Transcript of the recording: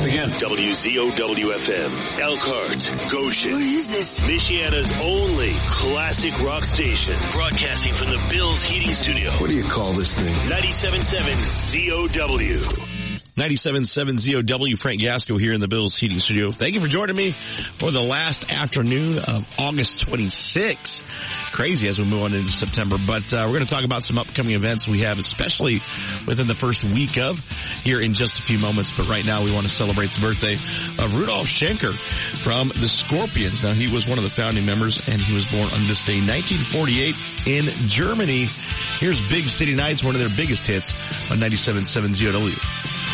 again. WZOW-FM, Elkhart, Goshen. Where is this? Michiana's only classic rock station. Broadcasting from the Bills Heating Studio. What do you call this thing? 97.7 ZOW. 97.7 ZOW, Frank Gasco here in the Bills Heating Studio. Thank you for joining me for the last afternoon of August 26th. Crazy as we move on into September, but we're going to talk about some upcoming events we have, especially within the first week of here in just a few moments. But right now we want to celebrate the birthday of Rudolf Schenker from the Scorpions. Now, he was one of the founding members, and he was born on this day, 1948, in Germany. Here's Big City Nights, one of their biggest hits on 97.7 ZOW.